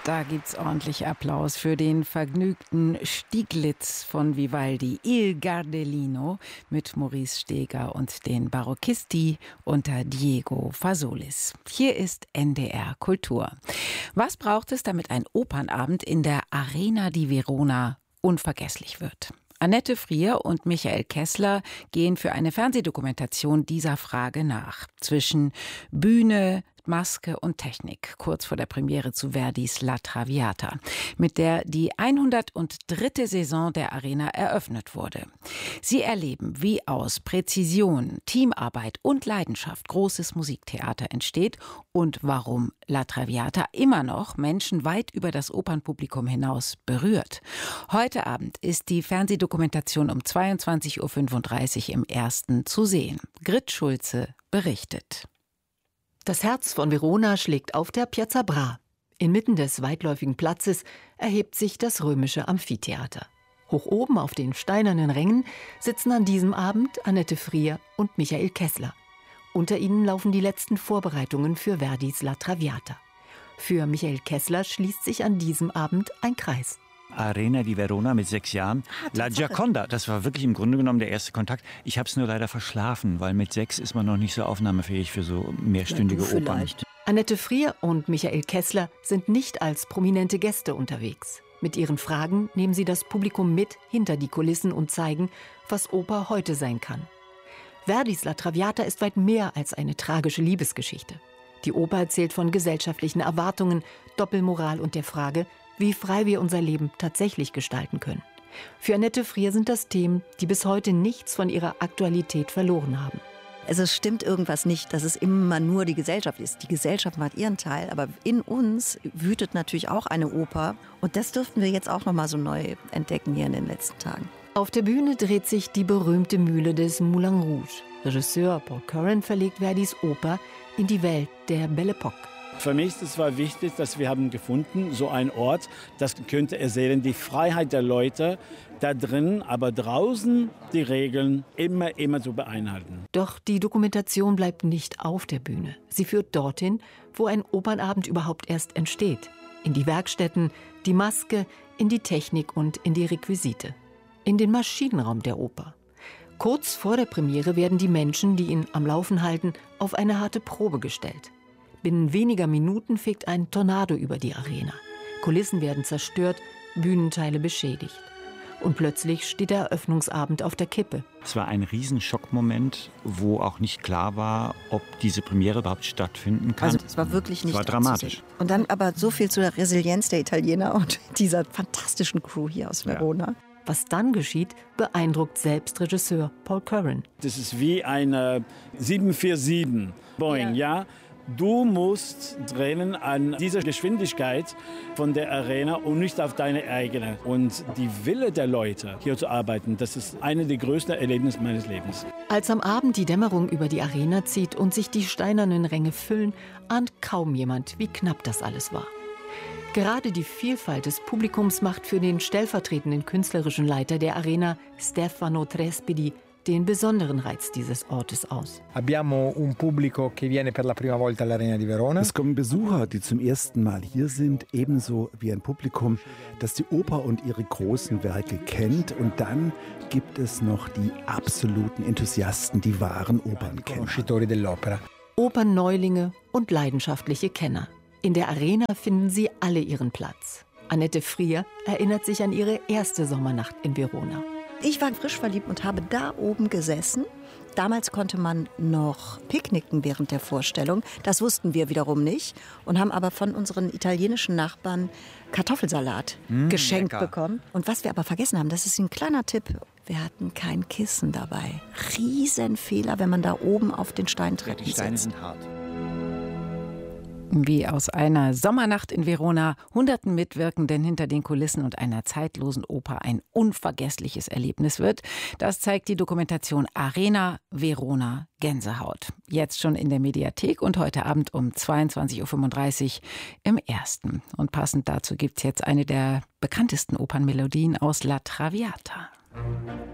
Da gibt's ordentlich Applaus für den vergnügten Stieglitz von Vivaldi, Il Gardelino, mit Maurice Steger und den Barocchisti unter Diego Fasolis. Hier ist NDR Kultur. Was braucht es, damit ein Opernabend in der Arena di Verona unvergesslich wird? Annette Frier und Michael Kessler gehen für eine Fernsehdokumentation dieser Frage nach. Zwischen Bühne, Maske und Technik, kurz vor der Premiere zu Verdis La Traviata, mit der die 103. Saison der Arena eröffnet wurde. Sie erleben, wie aus Präzision, Teamarbeit und Leidenschaft großes Musiktheater entsteht und warum La Traviata immer noch Menschen weit über das Opernpublikum hinaus berührt. Heute Abend ist die Fernsehdokumentation um 22.35 Uhr im Ersten zu sehen. Grit Schulze berichtet. Das Herz von Verona schlägt auf der Piazza Bra. Inmitten des weitläufigen Platzes erhebt sich das römische Amphitheater. Hoch oben auf den steinernen Rängen sitzen an diesem Abend Annette Frier und Michael Kessler. Unter ihnen laufen die letzten Vorbereitungen für Verdis La Traviata. Für Michael Kessler schließt sich an diesem Abend ein Kreis. Arena di Verona mit 6 Jahren. La Gioconda, das war wirklich im Grunde genommen der erste Kontakt. Ich habe es nur leider verschlafen, weil mit 6 ist man noch nicht so aufnahmefähig für so mehrstündige Opern. Annette Frier und Michael Kessler sind nicht als prominente Gäste unterwegs. Mit ihren Fragen nehmen sie das Publikum mit hinter die Kulissen und zeigen, was Oper heute sein kann. Verdis La Traviata ist weit mehr als eine tragische Liebesgeschichte. Die Oper erzählt von gesellschaftlichen Erwartungen, Doppelmoral und der Frage, wie frei wir unser Leben tatsächlich gestalten können. Für Annette Frier sind das Themen, die bis heute nichts von ihrer Aktualität verloren haben. Also es stimmt irgendwas nicht, dass es immer nur die Gesellschaft ist. Die Gesellschaft macht ihren Teil, aber in uns wütet natürlich auch eine Oper. Und das dürften wir jetzt auch noch mal so neu entdecken hier in den letzten Tagen. Auf der Bühne dreht sich die berühmte Mühle des Moulin Rouge. Regisseur Paul Curran verlegt Verdis Oper in die Welt der Belle Époque. Für mich ist es wichtig, dass wir haben gefunden, so einen Ort, das könnte erzählen, die Freiheit der Leute da drin, aber draußen die Regeln immer zu beeinhalten. Doch die Dokumentation bleibt nicht auf der Bühne. Sie führt dorthin, wo ein Opernabend überhaupt erst entsteht. In die Werkstätten, die Maske, in die Technik und in die Requisite. In den Maschinenraum der Oper. Kurz vor der Premiere werden die Menschen, die ihn am Laufen halten, auf eine harte Probe gestellt. Binnen weniger Minuten fegt ein Tornado über die Arena. Kulissen werden zerstört, Bühnenteile beschädigt. Und plötzlich steht der Eröffnungsabend auf der Kippe. Es war ein Riesenschockmoment, wo auch nicht klar war, ob diese Premiere überhaupt stattfinden kann. Also es war wirklich nicht dramatisch. Und dann aber so viel zu der Resilienz der Italiener und dieser fantastischen Crew hier aus Verona. Ja. Was dann geschieht, beeindruckt selbst Regisseur Paul Curran. Das ist wie eine 747 Boeing, ja? Du musst drehen an dieser Geschwindigkeit von der Arena und nicht auf deine eigene. Und die Wille der Leute, hier zu arbeiten, das ist eine der größten Erlebnisse meines Lebens. Als am Abend die Dämmerung über die Arena zieht und sich die steinernen Ränge füllen, ahnt kaum jemand, wie knapp das alles war. Gerade die Vielfalt des Publikums macht für den stellvertretenden künstlerischen Leiter der Arena, Stefano Trespidi, den besonderen Reiz dieses Ortes aus. Es kommen Besucher, die zum ersten Mal hier sind, ebenso wie ein Publikum, das die Oper und ihre großen Werke kennt. Und dann gibt es noch die absoluten Enthusiasten, die wahren Opernkenner. Opernneulinge und leidenschaftliche Kenner. In der Arena finden sie alle ihren Platz. Annette Frier erinnert sich an ihre erste Sommernacht in Verona. Ich war frisch verliebt und habe da oben gesessen. Damals konnte man noch picknicken während der Vorstellung. Das wussten wir wiederum nicht und haben aber von unseren italienischen Nachbarn Kartoffelsalat geschenkt bekommen. Und was wir aber vergessen haben, das ist ein kleiner Tipp, wir hatten kein Kissen dabei. Riesenfehler, wenn man da oben auf den Steintreppen sitzt. Die Steine sind hart. Wie aus einer Sommernacht in Verona, hunderten Mitwirkenden hinter den Kulissen und einer zeitlosen Oper ein unvergessliches Erlebnis wird, das zeigt die Dokumentation Arena Verona Gänsehaut. Jetzt schon in der Mediathek und heute Abend um 22.35 Uhr im Ersten. Und passend dazu gibt es jetzt eine der bekanntesten Opernmelodien aus La Traviata.